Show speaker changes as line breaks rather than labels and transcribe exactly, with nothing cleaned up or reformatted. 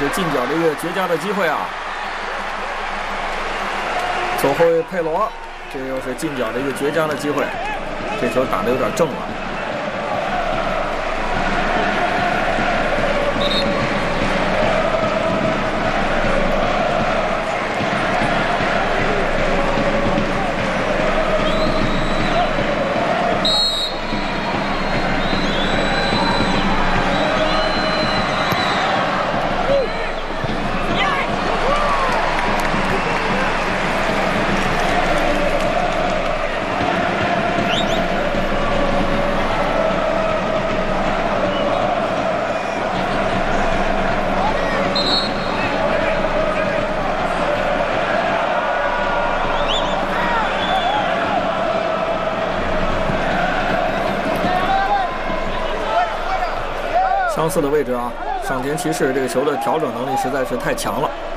是近角的一个绝佳的机会啊！左后卫佩罗，这又是近角的一个绝佳的机会，这球打得有点正了。 相似的位置啊，上田骑士这个球的调整能力实在是太强了。